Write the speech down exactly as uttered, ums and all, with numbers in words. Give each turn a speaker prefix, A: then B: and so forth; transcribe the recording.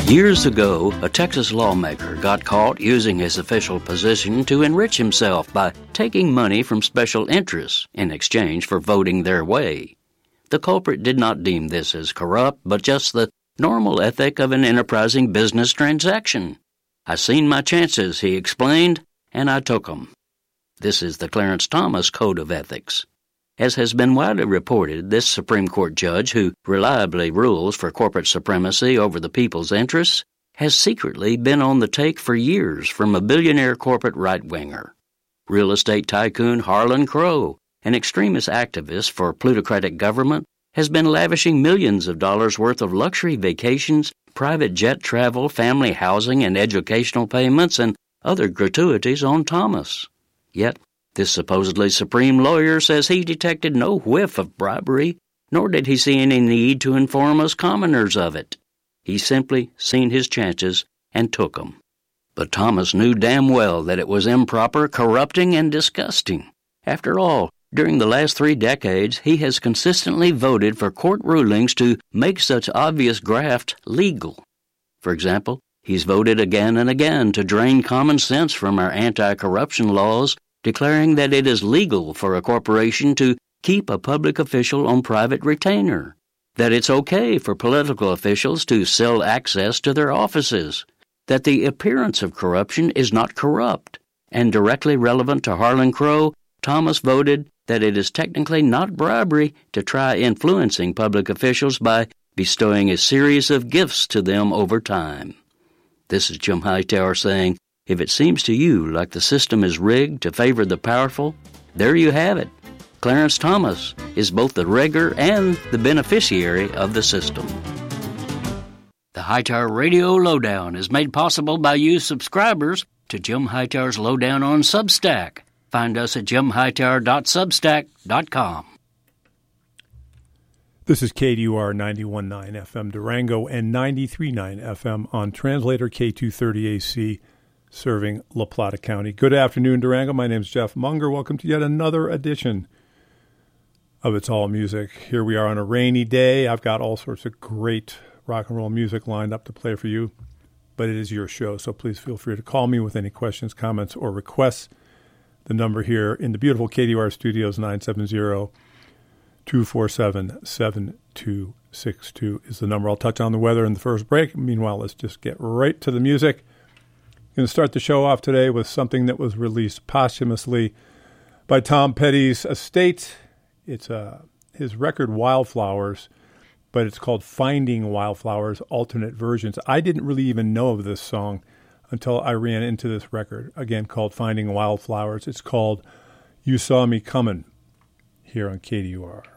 A: Years ago, a Texas lawmaker got caught using his official position to enrich himself by taking money from special interests in exchange for voting their way. The culprit did not deem this as corrupt, but just the normal ethic of an enterprising business transaction. I seen my chances, he explained, and I took 'em. This is the Clarence Thomas Code of Ethics. As has been widely reported, this Supreme Court judge, who reliably rules for corporate supremacy over the people's interests, has secretly been on the take for years from a billionaire corporate right-winger. Real estate tycoon Harlan Crow, an extremist activist for plutocratic government, has been lavishing millions of dollars worth of luxury vacations, private jet travel, family housing, and educational payments, and other gratuities on Thomas. Yet, this supposedly supreme lawyer says he detected no whiff of bribery, nor did he see any need to inform us commoners of it. He simply seen his chances and took 'em. But Thomas knew damn well that it was improper, corrupting, and disgusting. After all, during the last three decades, he has consistently voted for court rulings to make such obvious graft legal. For example, he's voted again and again to drain common sense from our anti-corruption laws, declaring that it is legal for a corporation to keep a public official on private retainer, that it's okay for political officials to sell access to their offices, that the appearance of corruption is not corrupt, and directly relevant to Harlan Crow, Thomas voted that it is technically not bribery to try influencing public officials by bestowing a series of gifts to them over time. This is Jim Hightower saying, if it seems to you like the system is rigged to favor the powerful, there you have it. Clarence Thomas is both the rigger and the beneficiary of the system. The Hightower Radio Lowdown is made possible by you subscribers to Jim Hightower's Lowdown on Substack. Find us at jim hightower dot substack dot com.
B: This is K D U R ninety-one point nine F M Durango and ninety-three point nine F M on translator K two thirty A C, serving La Plata County. Good afternoon, Durango. My name is Jeff Munger. Welcome to yet another edition of It's All Music. Here we are on a rainy day. I've got all sorts of great rock and roll music lined up to play for you, but it is your show, so please feel free to call me with any questions, comments, or requests. The number here in the beautiful K D U R studios, nine seven zero, two four seven, seven two six two is the number. I'll touch on the weather in the first break. Meanwhile, let's just get right to the music. I'm going to start the show off today with something that was released posthumously by Tom Petty's estate. It's uh, his record Wildflowers, but it's called Finding Wildflowers, alternate versions. I didn't really even know of this song until I ran into this record, again, called Finding Wildflowers. It's called You Saw Me Coming, here on K D U R.